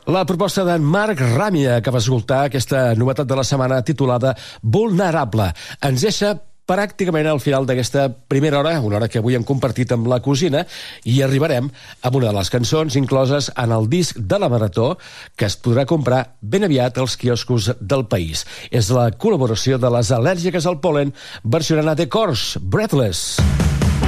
La proposta d'en Marc Ràmia, que va escoltar aquesta novetat de la setmana titulada Vulnerable. Ens deixa pràcticament al final d'aquesta primera hora, una hora que avui hem compartit amb la cosina, i arribarem a una de les cançons incloses en el disc de la Marató, que es podrà comprar ben aviat als quioscos del país. És la col·laboració de les Al·lèrgiques al Pol·len versionant a The Corrs, Breathless.